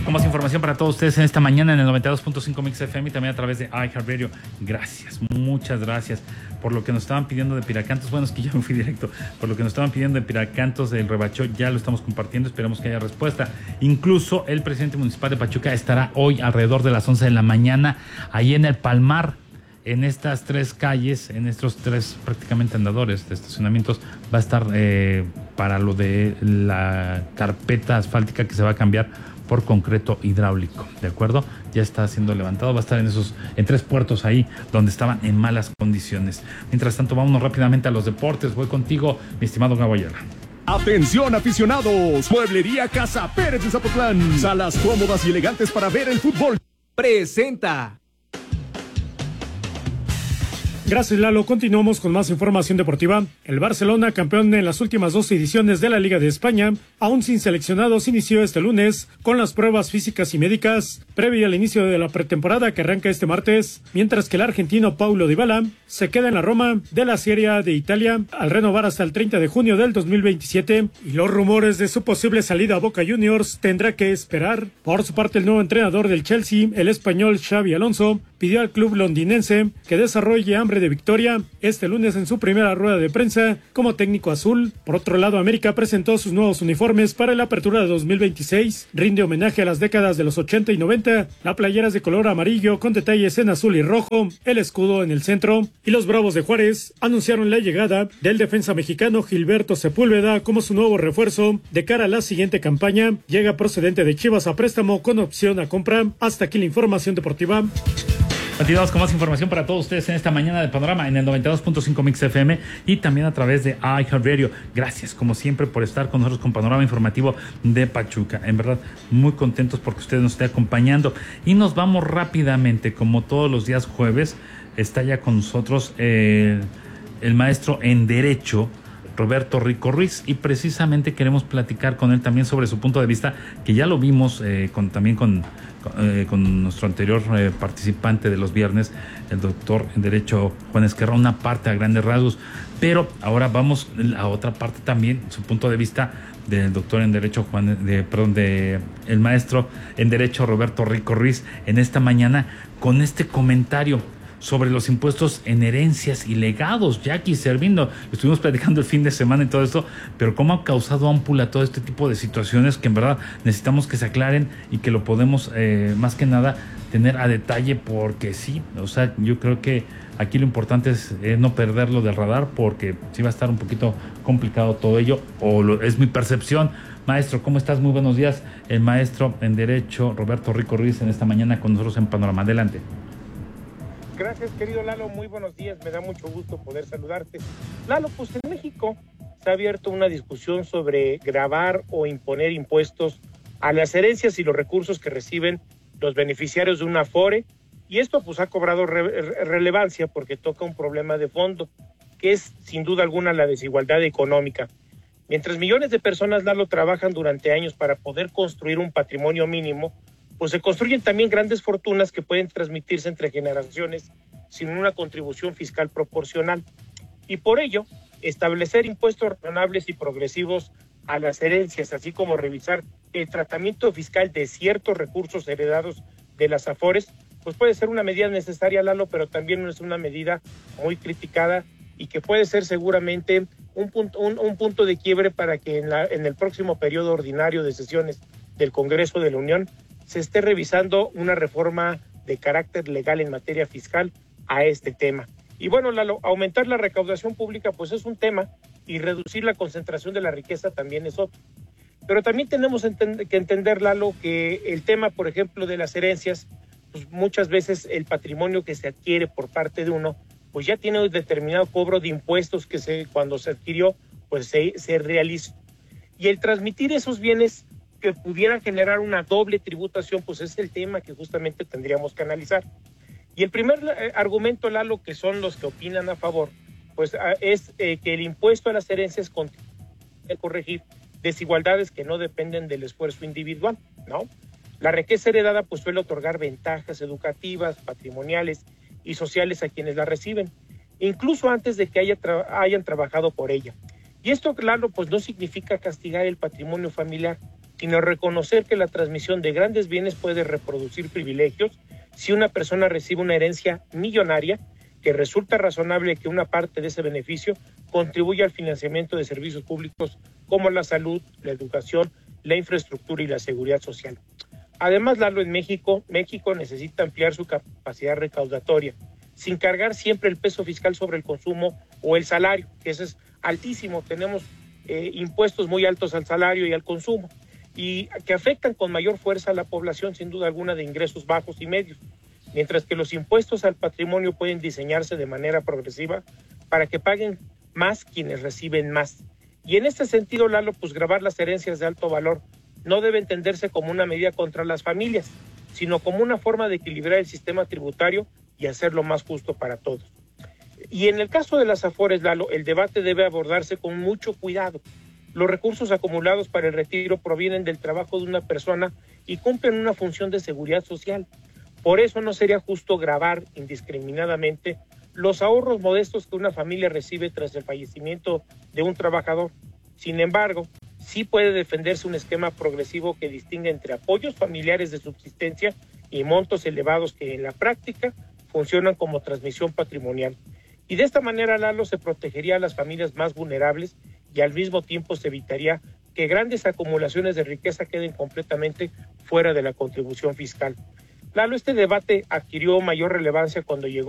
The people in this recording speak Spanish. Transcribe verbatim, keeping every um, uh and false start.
con más información para todos ustedes en esta mañana en el noventa y dos punto cinco Mix F M y también a través de iHeartRadio. Gracias, muchas gracias por lo que nos estaban pidiendo de Piracantos. Bueno, es que ya me fui directo. Por lo que nos estaban pidiendo de Piracantos del Rebachó, ya lo estamos compartiendo. Esperemos que haya respuesta. Incluso el presidente municipal de Pachuca estará hoy alrededor de las once de la mañana ahí en el Palmar, en estas tres calles, en estos tres prácticamente andadores de estacionamientos. Va a estar eh, para lo de la carpeta asfáltica que se va a cambiar por concreto hidráulico, ¿de acuerdo? Ya está siendo levantado, va a estar en esos, en tres puertos ahí donde estaban en malas condiciones. Mientras tanto, vámonos rápidamente a los deportes. Voy contigo, mi estimado Gabo Ayala. Atención aficionados, Mueblería Casa Pérez de Zapotlán, salas cómodas y elegantes para ver el fútbol. Presenta. Gracias, Lalo. Continuamos con más información deportiva. El Barcelona, campeón en las últimas dos ediciones de la Liga de España, aún sin seleccionados, inició este lunes con las pruebas físicas y médicas previo al inicio de la pretemporada que arranca este martes, mientras que el argentino Paulo Dybala se queda en la Roma de la Serie A de Italia al renovar hasta el treinta de junio del dos mil veintisiete, y los rumores de su posible salida a Boca Juniors tendrá que esperar. Por su parte, el nuevo entrenador del Chelsea, el español Xabi Alonso, pidió al club londinense que desarrolle hambre de victoria este lunes en su primera rueda de prensa como técnico azul. Por otro lado, América presentó sus nuevos uniformes para la apertura de dos mil veintiséis. Rinde homenaje a las décadas de los ochenta y noventa. La playera es de color amarillo con detalles en azul y rojo, el escudo en el centro. Y los Bravos de Juárez anunciaron la llegada del defensa mexicano Gilberto Sepúlveda como su nuevo refuerzo de cara a la siguiente campaña. Llega procedente de Chivas a préstamo con opción a compra. Hasta aquí la información deportiva. Continuamos con más información para todos ustedes en esta mañana de Panorama en el noventa y dos punto cinco Mix F M y también a través de iHeartRadio. Gracias, como siempre, por estar con nosotros con Panorama Informativo de Pachuca. En verdad, muy contentos porque usted nos esté acompañando. Y nos vamos rápidamente, como todos los días jueves, está ya con nosotros eh, el maestro en Derecho, Roberto Rico Ruiz, y precisamente queremos platicar con él también sobre su punto de vista, que ya lo vimos eh, con, también con, con, eh, con nuestro anterior eh, participante de los viernes, el doctor en Derecho Juan Esquerra, una parte a grandes rasgos, pero ahora vamos a otra parte también, su punto de vista del doctor en Derecho Juan, de, perdón, de el maestro en Derecho Roberto Rico Ruiz, en esta mañana con este comentario sobre los impuestos en herencias y legados. Jackie Servindo, estuvimos platicando el fin de semana y todo esto, pero cómo ha causado ámpula todo este tipo de situaciones que en verdad necesitamos que se aclaren y que lo podemos eh, más que nada tener a detalle, porque sí, o sea, yo creo que aquí lo importante es eh, no perderlo del radar, porque sí va a estar un poquito complicado todo ello, o lo, es mi percepción. Maestro, ¿cómo estás? Muy buenos días. El maestro en Derecho Roberto Rico Ruiz en esta mañana con nosotros en Panorama. Adelante. Gracias, querido Lalo, muy buenos días, me da mucho gusto poder saludarte. Lalo, pues en México se ha abierto una discusión sobre gravar o imponer impuestos a las herencias y los recursos que reciben los beneficiarios de una Afore, y esto pues ha cobrado re- re- relevancia porque toca un problema de fondo, que es sin duda alguna la desigualdad económica. Mientras millones de personas, Lalo, trabajan durante años para poder construir un patrimonio mínimo, pues se construyen también grandes fortunas que pueden transmitirse entre generaciones sin una contribución fiscal proporcional. Y por ello, establecer impuestos razonables y progresivos a las herencias, así como revisar el tratamiento fiscal de ciertos recursos heredados de las Afores, pues puede ser una medida necesaria, Lalo, pero también es una medida muy criticada y que puede ser seguramente un punto, un, un punto de quiebre para que en, la, en el próximo periodo ordinario de sesiones del Congreso de la Unión se esté revisando una reforma de carácter legal en materia fiscal a este tema. Y bueno, Lalo, aumentar la recaudación pública pues es un tema, y reducir la concentración de la riqueza también es otro. Pero también tenemos que entender, Lalo, que el tema, por ejemplo, de las herencias, pues muchas veces el patrimonio que se adquiere por parte de uno, pues ya tiene un determinado cobro de impuestos que se, cuando se adquirió, pues se, se realizó. Y el transmitir esos bienes que pudieran generar una doble tributación, pues es el tema que justamente tendríamos que analizar. Y el primer eh, argumento, Lalo, que son los que opinan a favor, pues a, es eh, que el impuesto a las herencias contribuye a corregir desigualdades que no dependen del esfuerzo individual, ¿no? La riqueza heredada pues suele otorgar ventajas educativas, patrimoniales y sociales a quienes la reciben, incluso antes de que haya tra- hayan trabajado por ella. Y esto, claro, pues no significa castigar el patrimonio familiar, sino reconocer que la transmisión de grandes bienes puede reproducir privilegios si una persona recibe una herencia millonaria, que resulta razonable que una parte de ese beneficio contribuya al financiamiento de servicios públicos como la salud, la educación, la infraestructura y la seguridad social. Además, Lalo, en México, México necesita ampliar su capacidad recaudatoria, sin cargar siempre el peso fiscal sobre el consumo o el salario, que ese es altísimo. Tenemos eh, impuestos muy altos al salario y al consumo, y que afectan con mayor fuerza a la población, sin duda alguna, de ingresos bajos y medios, mientras que los impuestos al patrimonio pueden diseñarse de manera progresiva para que paguen más quienes reciben más. Y en este sentido, Lalo, pues gravar las herencias de alto valor no debe entenderse como una medida contra las familias, sino como una forma de equilibrar el sistema tributario y hacerlo más justo para todos. Y en el caso de las Afores, Lalo, el debate debe abordarse con mucho cuidado. Los recursos acumulados para el retiro provienen del trabajo de una persona y cumplen una función de seguridad social. Por eso no sería justo gravar indiscriminadamente los ahorros modestos que una familia recibe tras el fallecimiento de un trabajador. Sin embargo, sí puede defenderse un esquema progresivo que distingue entre apoyos familiares de subsistencia y montos elevados que en la práctica funcionan como transmisión patrimonial. Y de esta manera, Lalo, se protegería a las familias más vulnerables y al mismo tiempo se evitaría que grandes acumulaciones de riqueza queden completamente fuera de la contribución fiscal. Lalo, este debate adquirió mayor relevancia cuando llegó